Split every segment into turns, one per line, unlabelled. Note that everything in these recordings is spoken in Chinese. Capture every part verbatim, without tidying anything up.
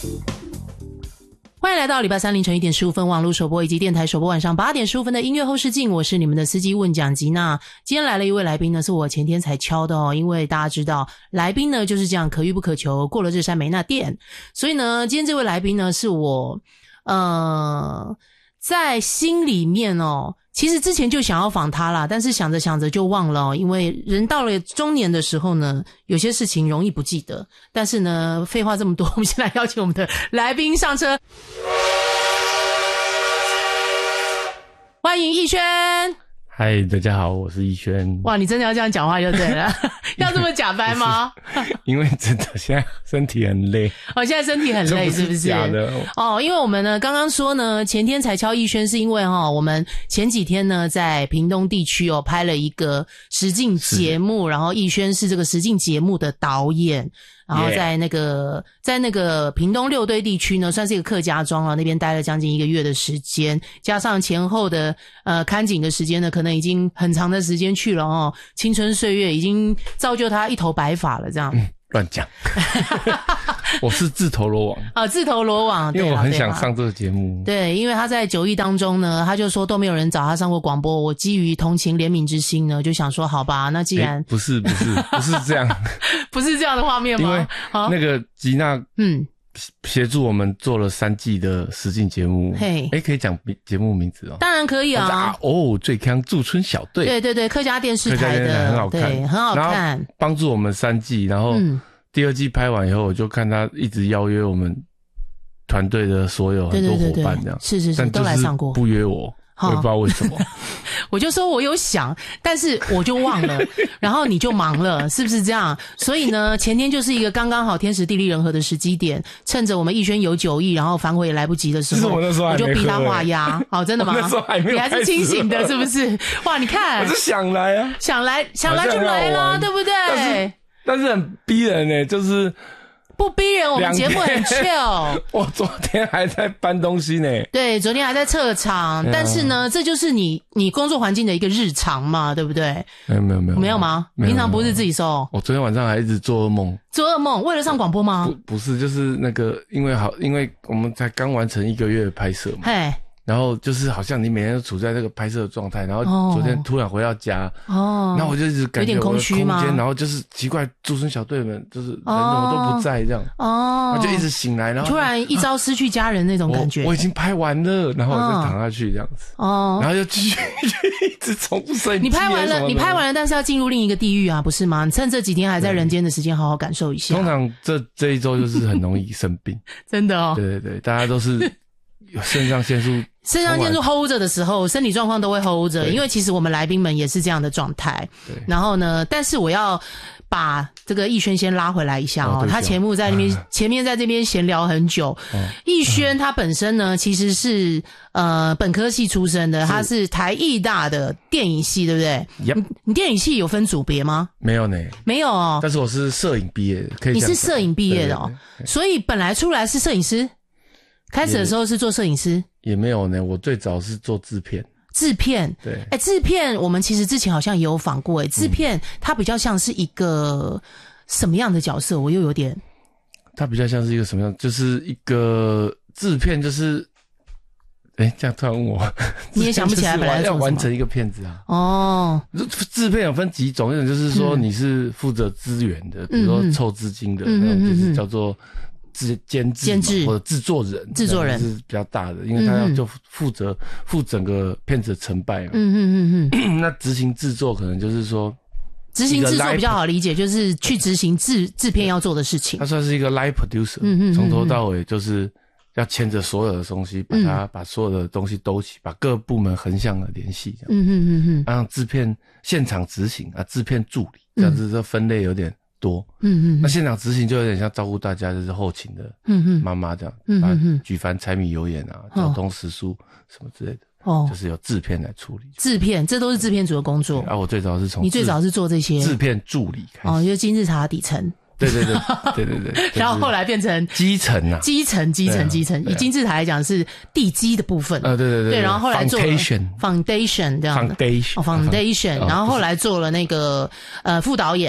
欢迎来到礼拜三凌晨一点十五分网络首播以及电台首播晚上八点十五分的音乐后视镜，我是你们的司机问讲吉娜。今天来了一位来宾呢，是我前天才敲的哦，因为大家知道来宾呢就是这样可遇不可求，过了这山没那店，所以呢今天这位来宾呢是我呃在心里面哦，其实之前就想要访他啦，但是想着想着就忘了哦，因为人到了中年的时候呢，有些事情容易不记得。但是呢，废话这么多，我们先来邀请我们的来宾上车。欢迎逸轩。
嗨，大家好，我是逸轩。
哇，你真的要这样讲话就对了。要这么假掰吗？
因为真的现在身体很累。
哦，现在身体很累是不是？
这不是假的
哦，因为我们呢刚刚说呢，前天才敲逸轩是因为哈、哦，我们前几天呢在屏东地区哦拍了一个实境节目，然后逸轩是这个实境节目的导演。然后在那个、yeah. 在那个屏东六堆地区呢，算是一个客家庄啊，那边待了将近一个月的时间，加上前后的呃看景的时间呢，可能已经很长的时间去了哦，青春岁月已经造就他一头白发了这样。
嗯，乱讲。我是自投罗网
啊，自投罗网，
因为我很想上这个节目。
对，因为他在九艺当中呢，他就说都没有人找他上过广播，我基于同情怜悯之心呢，就想说好吧，那既然、欸、
不是不是不是这样，
不是这样的画面吗？
因为那个吉娜
嗯
协助我们做了三季的实境节目，嘿，哎，可以讲节目名字哦？
当然可以啊！
啊哦，最康驻村小队，
对对对，客家电视台的，
很好看，
对，很好看，
然后帮助我们三季，然后。嗯第二季拍完以后，我就看他一直邀约我们团队的所有很多伙伴这样，
是是是，都来上过，
不约我，我也不知道为什么。
我就说我有想，但是我就忘了，然后你就忙了，是不是这样？所以呢，前天就是一个刚刚好天时地利人和的时机点，趁着我们逸轩有酒意，然后反悔也来不及的时候，
我, 那时候
我就逼他画押。哦，真的吗？
那时候还没有，
你还是清醒的，是不是？哇，你看，
我是想来啊，
想来想来就来了，对不对？
但是很逼人欸，就是
不逼人，我们节目很 chill。
我昨天还在搬东西呢。
对，昨天还在撤场，嗯、但是呢，这就是你你工作环境的一个日常嘛，对不对？
没有没有没有
没有吗？平常不是自己收。
我昨天晚上还一直做噩梦。
做噩梦，为了上广播吗？
不不是，就是那个，因为好，因为我们才刚完成一个月的拍摄嘛。嘿。然后就是好像你每天都处在这个拍摄的状态，然后昨天突然回到家，哦，然后我就一直感觉我的空间，然后就是奇怪，驻村小队们就是人怎么都不在这样，哦，我就一直醒来，然后
突然一朝失去家人那种感觉。
我, 我已经拍完了，然后我就躺下去这样子，哦，然后就继续一直重复摄影机。
你拍完了，你拍完了，但是要进入另一个地狱啊，不是吗？你趁这几天还在人间的时间，好好感受一下。
通常这这一周就是很容易生病，
真的哦。
对对对，大家都是肾上腺素。
肾上腺素 hold 着的时候，身体状况都会 hold 着，因为其实我们来宾们也是这样的状态。对。然后呢，但是我要把这个逸轩先拉回来一下哦，哦他前面在那边、啊、前面在这边闲聊很久。逸轩、嗯、他本身呢其实是呃本科系出身的，他是台艺大的电影系，对不对？你, 你电影系有分组别吗？
没有呢，
没有哦。
但是我是摄影毕业的，可以。
你是摄影毕业的哦，
对对对对，
所以本来出来是摄影师。开始的时候是做摄影师，
也没有呢。我最早是做制片，
制片，
对，
哎、欸，制片我们其实之前好像也有访过，哎，制片它比较像是一个什么样的角色？我又有点，
它比较像是一个什么样？就是一个制片，就是哎、欸，这样突然问我，
你也想不起来本来
要完成一个片子啊。
哦，
制片有分几种，一种就是说你是负责资源的，嗯、比如说凑资金的，那种就是叫做。制监制监制或者制作人，
制作人
是比较大的，因为他要就负责负整个片子的成败嘛。
嗯嗯嗯嗯。
那执行制作可能就是说，
执行制作比较好理解，就是去执行制制片要做的事情。
他算是一个 live producer， 嗯嗯，从头到尾就是要牵着所有的东西，把它、嗯、把所有的东西兜起，把各部门横向的联系。嗯嗯嗯嗯。让制片现场执行啊，制片助理这样子，这分类有点。多，嗯嗯，那现场执行就有点像照顾大家，就是后勤的，嗯嗯，妈妈这样，嗯嗯，举凡柴米油盐啊、交通食宿什么之类的，哦，就是由制片来处理。
制片，这都是制片组的工作。
啊，我最早是从
你最早是做这些
制片助理开始，
哦，就是金字塔底层。
对对对对对对，
然后后来变成
基层啊，
基层基层基层，以金字塔来讲是地基的部分。
呃，对对对，
对，然后后来做
foundation
foundation 这样的
foundation
哦 foundation，然后后来做了那个呃副导演。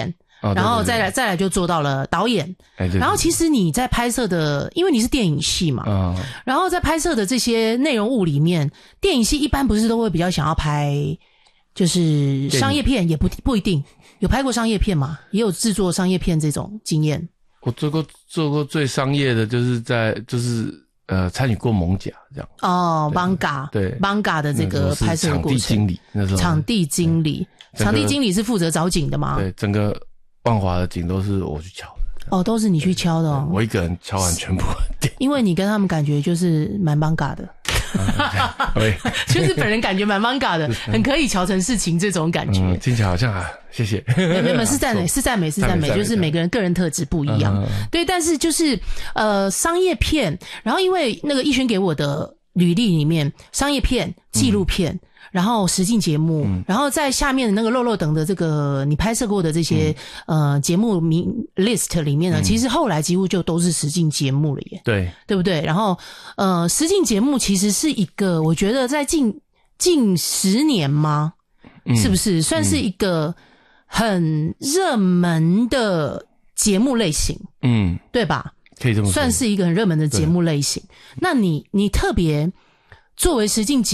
哦、
然后再来再来就做到了导演。
哎、对对对，
然后其实你在拍摄的，因为你是电影系嘛，
嗯，
然后在拍摄的这些内容物里面，电影系一般不是都会比较想要拍，就是商业片，也不不一定有拍过商业片嘛，也有制作商业片这种经验。
我做过做过最商业的，就是在就是呃参与过艋舺这样。
哦 ，Manga
对
Manga 的这个拍摄的过程。
场地经理那时候。
场地经理，场地经理是负责找景的吗？
对，整个万华的景都是我去敲的。
哦，都是你去敲的哦。
我一个人敲完全部的店。
因为你跟他们感觉就是蛮 Manga 的。
对，
就是本人感觉蛮 manga 的，很可以瞧成事情这种感觉。
嗯，听起来好像啊，谢谢。
没有没有，是赞美，是赞美，是赞美，就是每个人个人特质不一样。嗯、对，但是就是呃，商业片，然后因为那个逸轩给我的履历里面，商业片、纪录片。嗯，然后实境节目、嗯，然后在下面的那个漏漏等的这个你拍摄过的这些、嗯、呃节目名 list 里面呢、嗯，其实后来几乎就都是实境节目了耶，
对，
对不对？然后呃，实境节目其实是一个，我觉得在近近十年吗？嗯、是不是算是一个很热门的节目类型？嗯，对吧？
可以这么说，
算是一个很热门的节目类型。那你你特别作为实境节